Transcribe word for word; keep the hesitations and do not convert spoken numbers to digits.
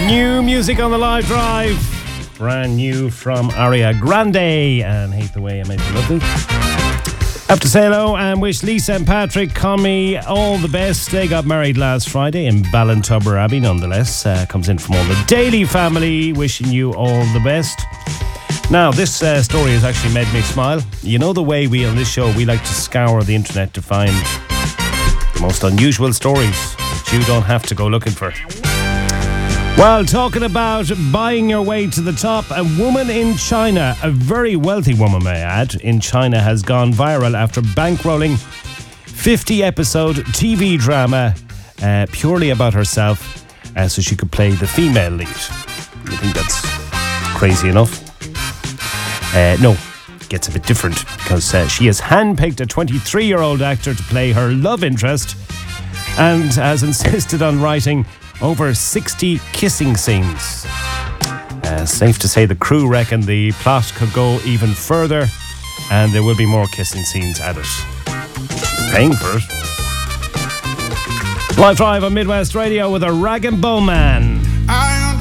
New music on the live drive. Brand new from Ariana Grande and Hate the Way I Made You Lovely. Have to say hello and wish Lisa and Patrick Conmy all the best. They got married last Friday in Ballintubber Abbey, nonetheless. Uh, comes in from all the Daly family, wishing you all the best. Now, this uh, story has actually made me smile. You know the way we on this show, we like to scour the internet to find the most unusual stories that you don't have to go looking for. Well, talking about buying your way to the top, a woman in China, a very wealthy woman, may I add, in China has gone viral after bankrolling fifty episode T V drama uh, purely about herself uh, so she could play the female lead. I think that's crazy enough. Uh, no, it gets a bit different because uh, she has handpicked a twenty-three-year-old actor to play her love interest and has insisted on writing over sixty kissing scenes. Uh, safe to say the crew reckon the plot could go even further and there will be more kissing scenes added. Paying for it. Live Drive on Midwest Radio with a Rag and Bone Man.